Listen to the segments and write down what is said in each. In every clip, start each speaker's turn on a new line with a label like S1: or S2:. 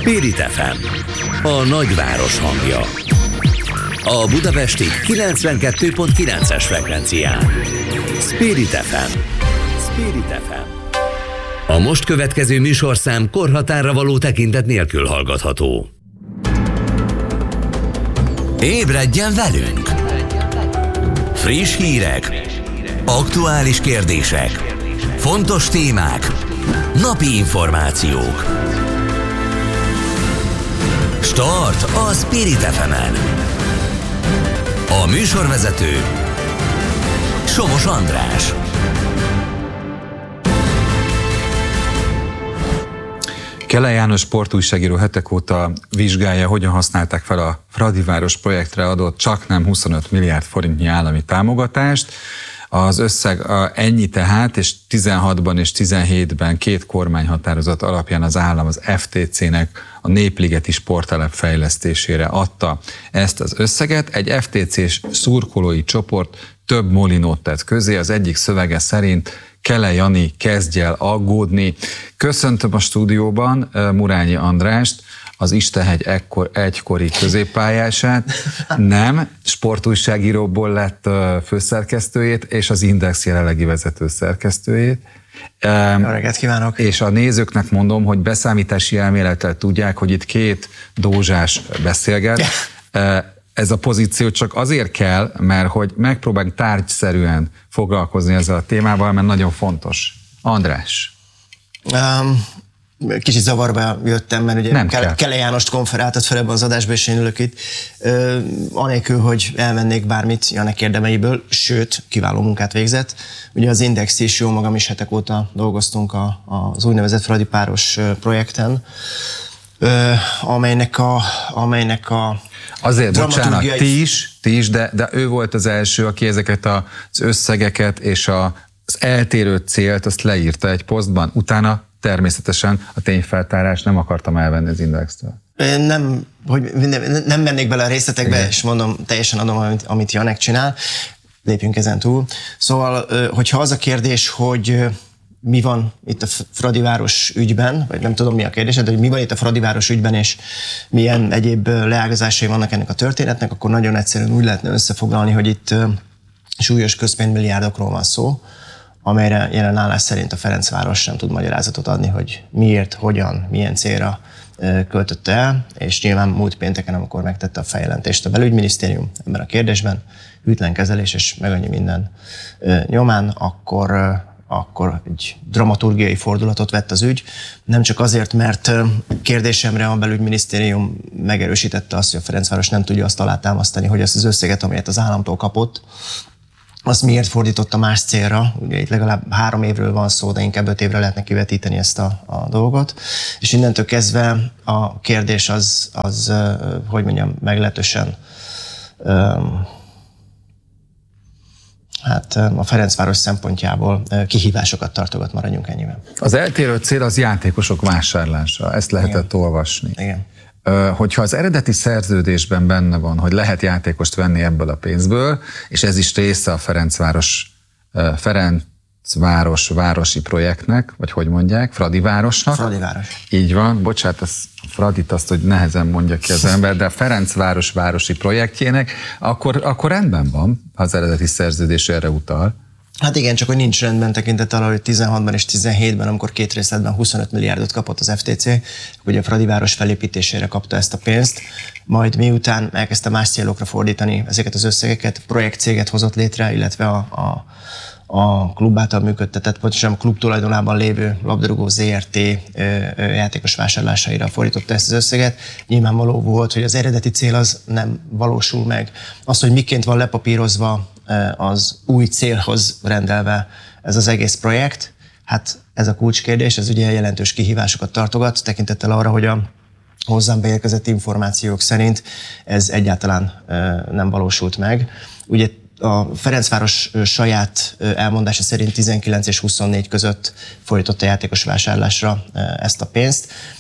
S1: Spirit FM, a nagyváros hangja. A budapesti 92.9-es frekvencián. Spirit FM. Spirit FM. A most következő műsorszám korhatárra való tekintet nélkül hallgatható. Ébredjen velünk! Friss hírek, aktuális kérdések, fontos témák, napi információk. Start a Spirit FM-en. A műsorvezető Somos András.
S2: Kele János sportújságíró hetek óta vizsgálja, hogyan használták fel a Fradiváros projektre adott csaknem 25 milliárd forintnyi állami támogatást. Az összeg ennyi tehát, és 16-ban és 17-ben két kormányhatározat alapján az állam az FTC-nek a Népligeti sporttelep fejlesztésére adta ezt az összeget. Egy FTC-s szurkolói csoport több molinót tett közé, az egyik szövege szerint Kele Jani, kezdj el aggódni. Köszöntöm a stúdióban Murányi Andrást, az Istenhegy egykori középpályását, nem, sportújságíróból lett főszerkesztőjét, és az Index jelenlegi vezető szerkesztőjét.
S3: Jó reggelt kívánok!
S2: És a nézőknek mondom, hogy beszámítási elmélettel tudják, hogy itt két dózsás beszélget. Ez a pozíció csak azért kell, mert hogy megpróbálunk tárgyszerűen foglalkozni ezzel a témával, mert nagyon fontos. András.
S3: Kicsit zavarba jöttem, mert ugye Kele Jánost konferáltat fel ebben az adásban, és én ülök itt. Anélkül, hogy elvennék bármit Janek érdemeiből, sőt, kiváló munkát végzett. Ugye az Index is, jó magam is hetek óta dolgoztunk az úgynevezett Fradi páros projekten, amelynek a
S2: azért, bocsánat, ti is, de ő volt az első, aki ezeket az összegeket és az eltérő célt azt leírta egy posztban. Utána természetesen a tényfeltárás nem akartam elvenni az Indextől.
S3: Nem mennék bele a részletekbe, és mondom, teljesen adom, amit Janek csinál. Lépjünk ezen túl. Szóval, hogyha az a kérdés, hogy mi van itt a Fradiváros ügyben, vagy nem tudom mi a kérdés, de hogy mi van itt a Fradiváros ügyben, és milyen egyéb leágazásai vannak ennek a történetnek, akkor nagyon egyszerűen úgy lehetne összefoglalni, hogy itt súlyos közpénzmilliárdokról van szó, amelyre jelen állás szerint a Ferencváros nem tud magyarázatot adni, hogy miért, hogyan, milyen célra költötte el, és nyilván múlt pénteken, amikor megtette a feljelentést a belügyminisztérium ebben a kérdésben, hűtlen kezelés és meg annyi minden nyomán, akkor egy dramaturgiai fordulatot vett az ügy. Nem csak azért, mert kérdésemre a belügyminisztérium megerősítette azt, hogy a Ferencváros nem tudja azt alátámasztani, hogy ezt az összeget, amelyet az államtól kapott, azt miért fordította más célra. Ugye itt legalább 3 évről van szó, de inkább 5 évre lehetne kivetíteni ezt a dolgot. És innentől kezdve a kérdés az hogy mondjam, meglehetősen a Ferencváros szempontjából kihívásokat tartogat, maradjunk ennyiben.
S2: Az eltérő cél az játékosok vásárlása, ezt lehetett olvasni.
S3: Igen.
S2: Hogyha az eredeti szerződésben benne van, hogy lehet játékost venni ebből a pénzből, és ez is része a Ferencváros városi projektnek, vagy hogy mondják, Fradivárosnak.
S3: Fradiváros.
S2: Így van, bocsánat, Fradit azt, hogy nehezen mondja ki az ember, de a Ferencváros városi projektjének, akkor rendben van, ha az eredeti szerződés erre utal.
S3: Hát igen, csak hogy nincs rendben tekintettel, hogy 16-ban és 17-ben, amikor két részletben 25 milliárdot kapott az FTC, ugye a Fradiváros felépítésére kapta ezt a pénzt, majd miután elkezdte más célokra fordítani ezeket az összegeket, projektcéget hozott létre, illetve a klub által működtetett, pontosan a klub tulajdonában lévő labdarúgó ZRT játékos vásárlásaira fordította ezt az összeget. Nyilvánvaló volt, hogy az eredeti cél az nem valósul meg. Az, hogy miként van lepapírozva az új célhoz rendelve ez az egész projekt, hát ez a kulcskérdés, ez ugye jelentős kihívásokat tartogat, tekintettel arra, hogy a hozzám beérkezett információk szerint ez egyáltalán nem valósult meg. Ugye a Ferencváros saját elmondása szerint 19 és 24 között fordította játékos vásárlásra ezt a pénzt.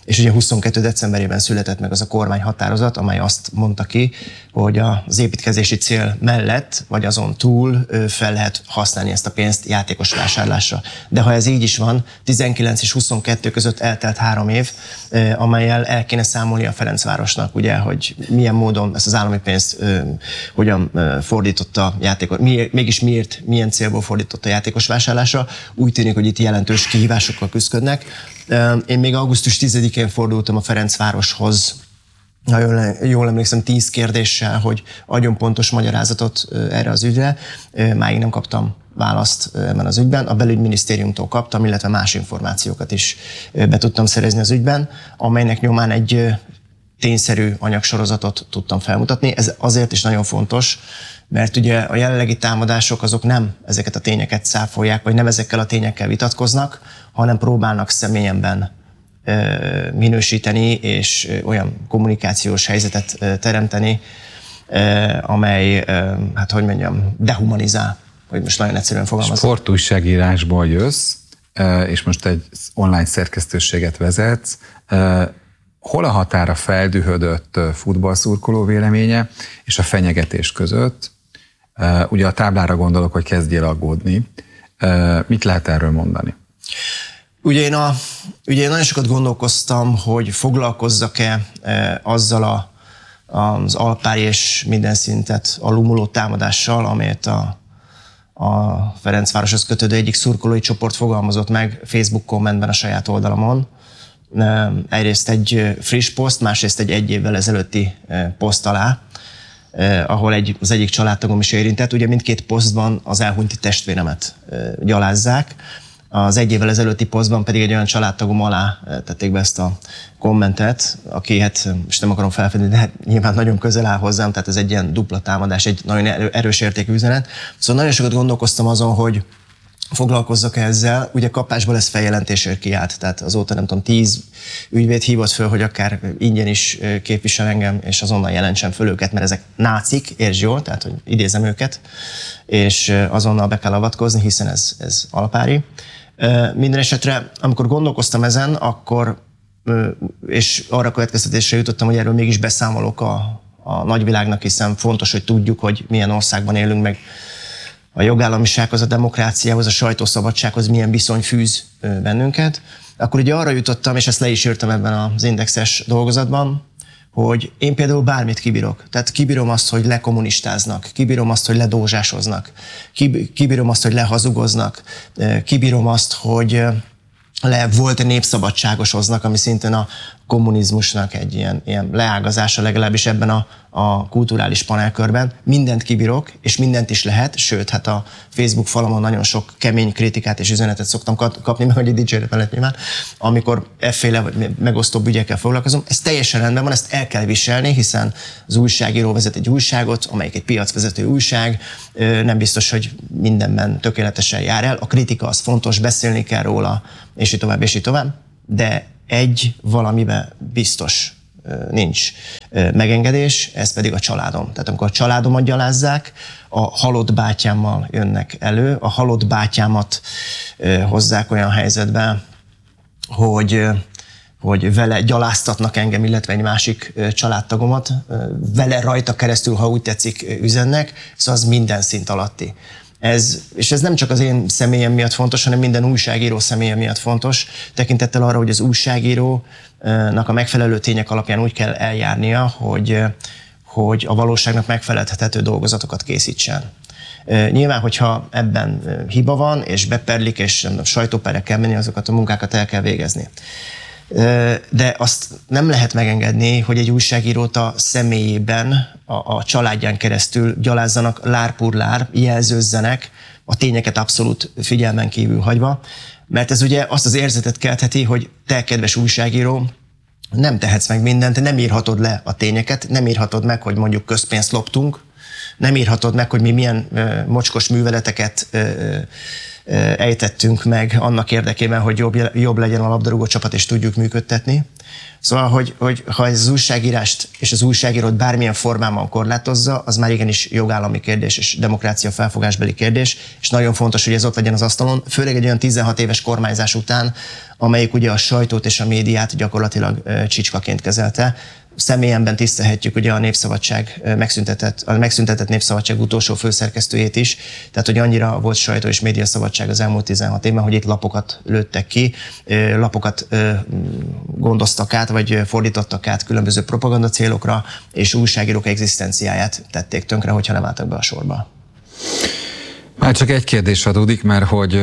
S3: és ugye 22. decemberében született meg az a kormányhatározat, amely azt mondta ki, hogy az építkezési cél mellett, vagy azon túl fel lehet használni ezt a pénzt játékos vásárlásra. De ha ez így is van, 19 és 22 között eltelt 3 év, amellyel el kéne számolni a Ferencvárosnak, ugye, hogy milyen módon ezt az állami pénzt hogyan fordította játékos, mégis miért, milyen célból fordította játékos vásárlásra. Úgy tűnik, hogy itt jelentős kihívásokkal küzdködnek. Én még augusztus 10-én fordultam a Ferencvároshoz, nagyon jól emlékszem, 10 kérdéssel, hogy adjon pontos magyarázatot erre az ügyre. Máig nem kaptam választ ebben az ügyben. A belügyminisztériumtól kaptam, illetve más információkat is be tudtam szerezni az ügyben, amelynek nyomán egy tényszerű anyagsorozatot tudtam felmutatni. Ez azért is nagyon fontos, mert ugye a jelenlegi támadások azok nem ezeket a tényeket cáfolják, vagy nem ezekkel a tényekkel vitatkoznak, hanem próbálnak személyenben minősíteni, és olyan kommunikációs helyzetet teremteni, amely, hát hogy mondjam, dehumanizál, hogy most nagyon egyszerűen fogalmazom.
S2: Sportújságírásból jössz, és most egy online szerkesztőséget vezetsz. Hol a határ a feldühödött futballszurkoló véleménye és a fenyegetés között? Ugye a táblára gondolok, hogy kezdjél aggódni. Mit lehet erről mondani?
S3: Ugye én nagyon sokat gondolkoztam, hogy foglalkozzak-e azzal az alpári és minden szintet alulmúló támadással, amelyet a Ferencvároshoz kötődő egyik szurkolói csoport fogalmazott meg Facebook kommentben a saját oldalamon. Egyrészt egy friss poszt, másrészt egy évvel ezelőtti poszt alá, ahol az egyik családtagom is érintett. Ugye mindkét posztban az elhunyt testvéremet gyalázzák. Az 1 évvel ezelőtti posztban pedig egy olyan családtagom alá tették be ezt a kommentet, aki, hát most nem akarom felfedni, de hát nyilván nagyon közel áll hozzám, tehát ez egy ilyen dupla támadás, egy nagyon erős értékű üzenet. Szóval nagyon sokat gondolkoztam azon, hogy foglalkozzak ezzel. Ugye kapásból ez feljelentésért kiállt, tehát azóta nem tudom, 10 ügyvéd hívott föl, hogy akár ingyen is képvisel engem, és azonnal jelentsem föl őket, mert ezek nácik, értsd jól, tehát hogy idézem őket, és azonnal be kell avatkozni, hiszen ez alpári. Minden esetre, amikor gondolkoztam ezen, akkor, és arra következtetésre jutottam, hogy erről mégis beszámolok a nagyvilágnak, hiszen fontos, hogy tudjuk, hogy milyen országban élünk, meg a jogállamisághoz, a demokráciához, a sajtószabadsághoz milyen viszony fűz bennünket, akkor ugye arra jutottam, és ezt le is írtam ebben az indexes dolgozatban, hogy én például bármit kibírok. Tehát kibírom azt, hogy lekommunistáznak, kibírom azt, hogy ledózsásoznak, kibírom azt, hogy lehazugoznak, kibírom azt, hogy volt népszabadságosoznak, ami szintén a kommunizmusnak egy ilyen leágazása, legalábbis ebben a kulturális panelkörben. Mindent kibírok, és mindent is lehet, sőt, hát a Facebook falamon nagyon sok kemény kritikát és üzenetet szoktam kapni, meg egy dicséret mellett nyilván, amikor efféle vagy megosztóbb ügyekkel foglalkozom. Ez teljesen rendben van, ezt el kell viselni, hiszen az újságíró vezet egy újságot, amelyik egy piacvezető újság, nem biztos, hogy mindenben tökéletesen jár el. A kritika az fontos, beszélni kell róla, és így tovább, és így tovább, de egy valamiben biztos nincs megengedés, ez pedig a családom. Tehát amikor a családomat gyalázzák, a halott bátyámmal jönnek elő, a halott bátyámat hozzák olyan helyzetbe, hogy vele gyaláztatnak engem, illetve egy másik családtagomat, vele rajta keresztül, ha úgy tetszik, üzennek, szóval az minden szint alatti. És ez nem csak az én személyem miatt fontos, hanem minden újságíró személye miatt fontos, tekintettel arra, hogy az újságírónak a megfelelő tények alapján úgy kell eljárnia, hogy a valóságnak megfeleltethető dolgozatokat készítsen. Nyilván, hogyha ebben hiba van, és beperlik, és sajtóperre kell menni, azokat a munkákat el kell végezni. De azt nem lehet megengedni, hogy egy újságírót a személyében, a családján keresztül gyalázzanak lár, jelzőzzenek, a tényeket abszolút figyelmen kívül hagyva, mert ez ugye azt az érzetet keltheti, hogy te, kedves újságíró, nem tehetsz meg mindent, nem írhatod le a tényeket, nem írhatod meg, hogy mondjuk közpénzt loptunk, nem írhatod meg, hogy mi milyen mocskos műveleteket ejtettünk meg annak érdekében, hogy jobb legyen a labdarúgó csapat, és tudjuk működtetni. Szóval, hogy ha ez az újságírást és az újságírót bármilyen formában korlátozza, az már igenis jogállami kérdés és demokrácia felfogásbeli kérdés, és nagyon fontos, hogy ez ott legyen az asztalon, főleg egy olyan 16 éves kormányzás után, amelyik ugye a sajtót és a médiát gyakorlatilag csicskaként kezelte. Személyemben tisztelhetjük ugye a Népszabadság megszüntetett Népszabadság utolsó főszerkesztőjét is, tehát hogy annyira volt sajtó és média szabadság az elmúlt 16 évben, hogy itt lapokat lőttek ki, lapokat gondoztak át, vagy fordítottak át különböző propaganda célokra, és újságírók egzisztenciáját tették tönkre, hogyha nem álltak be a sorba.
S2: Már csak egy kérdés adódik, mert hogy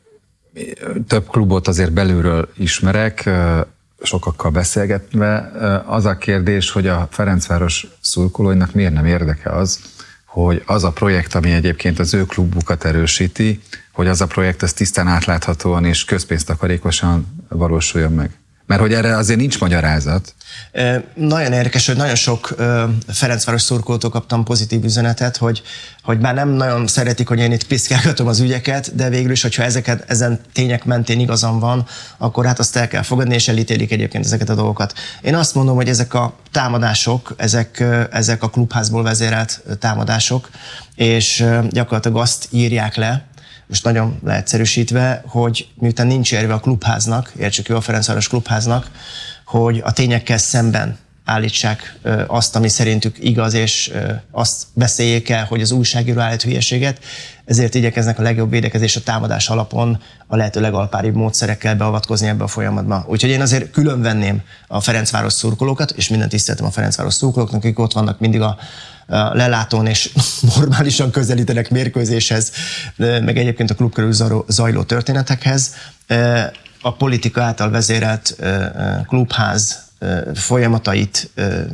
S2: több klubot azért belülről ismerek, sokakkal beszélgetve, az a kérdés, hogy a Ferencváros szurkolóinak miért nem érdeke az, hogy az a projekt, ami egyébként az ő klubukat erősíti, hogy az a projekt az tisztán átláthatóan és közpénztakarékosan valósuljon meg. Mert hogy erre azért nincs magyarázat.
S3: Nagyon érdekes, hogy nagyon sok Ferencváros szurkolótól kaptam pozitív üzenetet, hogy már nem nagyon szeretik, hogy én itt piszkálgatom az ügyeket, de végül is, hogyha ezen tények mentén igazam van, akkor hát azt el kell fogadni, és elítélik egyébként ezeket a dolgokat. Én azt mondom, hogy ezek a támadások, ezek a klubházból vezérelt támadások, és gyakorlatilag azt írják le, most nagyon leegyszerűsítve, hogy miután nincs érve a klubháznak, értsük jó a Ferencváros klubháznak, hogy a tényekkel szemben állítsák azt, ami szerintük igaz, és azt beszéljék el, hogy az újságíró állít hülyeséget, ezért igyekeznek a legjobb védekezés a támadás alapon a lehető legalpáribb módszerekkel beavatkozni ebbe a folyamatba. Úgyhogy én azért külön venném a Ferencváros szurkolókat, és minden tiszteletem a Ferencváros szurkolóknak, akik ott vannak mindig a lelátón és normálisan közelítenek mérkőzéshez, meg egyébként a klub körül zajló történetekhez. A politika által vezérelt klubház folyamatait,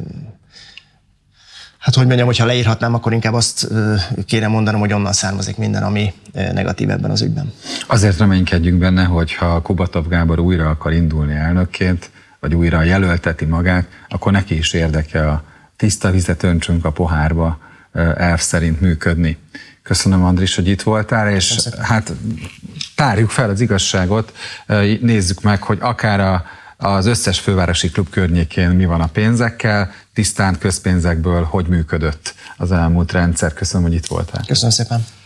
S3: hát hogy mondjam, hogyha leírhatnám, akkor inkább azt kéne mondanom, hogy onnan származik minden, ami negatív ebben az ügyben.
S2: Azért reménykedjünk benne, hogy ha Kubatov Gábor újra akar indulni elnökként, vagy újra jelölteti magát, akkor neki is érdeke a tiszta vizet öntsünk a pohárba elv szerint működni. Köszönöm, Andris, hogy itt voltál, és hát tárjuk fel az igazságot, nézzük meg, hogy akár az összes fővárosi klub környékén mi van a pénzekkel, tisztán közpénzekből hogy működött az elmúlt rendszer. Köszönöm, hogy itt voltál.
S3: Köszönöm szépen.